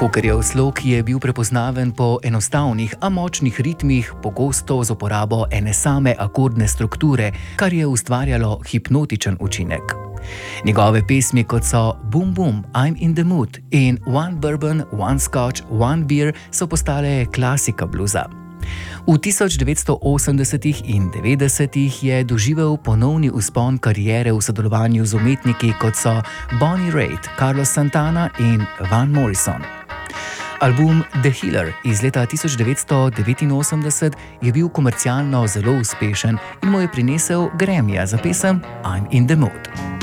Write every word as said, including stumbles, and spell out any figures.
Hookerjev slog je bil prepoznaven po enostavnih, a močnih ritmih, pogosto z uporabo ene same akordne strukture, kar je ustvarjalo hipnotičen učinek. Njegove pesmi, kot so Boom Boom, I'm in the Mood in One Bourbon, One Scotch, One Beer, so postale klasika bluza. V tisoč devetsto osemdesetih in devetdesetih je doživel ponovni vzpon kariere v sodelovanju z umetniki, kot so Bonnie Raitt, Carlos Santana in Van Morrison. Album The Healer iz leta tisoč devetsto devetinosemdeset je bil komercialno zelo uspešen in mu je prinesel Grammyja za pesem I'm in the Mood.